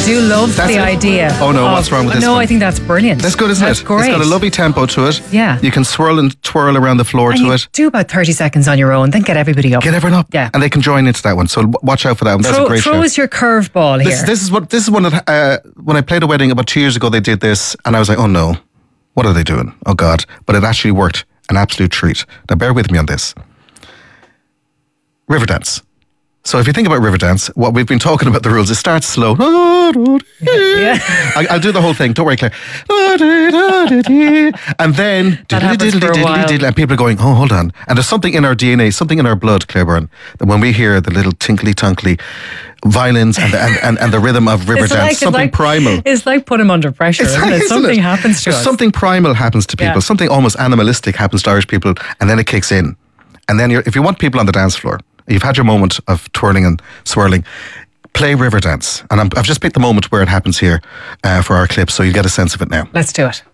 do love the idea. Oh no, what's wrong with this No, one? I think that's brilliant. That's good, isn't That's it? great. It's got a lovely tempo to it. Yeah. You can swirl and twirl around the floor And to you it. do about 30 seconds on your own, then get everybody up. Get everyone up. Yeah. And they can join into that one. So watch out for that one. That's a great Throw show. us your curveball here. This is one that when I played a wedding about 2 years ago, they did this, and I was like, oh no, what are they doing? Oh God! But it actually worked, an absolute treat. Now bear with me on this. Riverdance. So if you think about Riverdance, what we've been talking about the rules, it starts slow. Yeah. I'll do the whole thing. Don't worry, Claire. And then That happens for a while. and people are going, oh, hold on. And there's something in our DNA, something in our blood, Claire Byrne, that when we hear the little tinkly tunkly violins and the rhythm of Riverdance, something primal. It's like put him under pressure, isn't it? Isn't Something it? happens to There's us. something primal happens to people. Yeah. Something almost animalistic happens to Irish people, and then it kicks in. And then if you want people on the dance floor, you've had your moment of twirling and swirling, play Riverdance. And I've just picked the moment where it happens here for our clip, so you get a sense of it now. Let's do it.